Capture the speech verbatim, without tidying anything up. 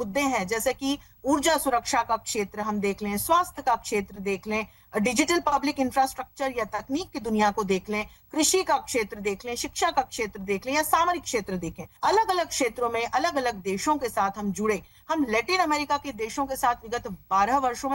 मुद्दे हैं, जैसे कि ऊर्जा सुरक्षा का क्षेत्र हम देख लें, स्वास्थ्य का क्षेत्र देख लें, डिजिटल पब्लिक इंफ्रास्ट्रक्चर या तकनीक की दुनिया को देख लें, कृषि का क्षेत्र देख लें, शिक्षा का क्षेत्र देख लें या सामरिक क्षेत्र देखें, अलग अलग क्षेत्रों में अलग अलग देशों के साथ हम जुड़े। हम लैटिन अमेरिका के देशों के साथ विगत बारह वर्षों में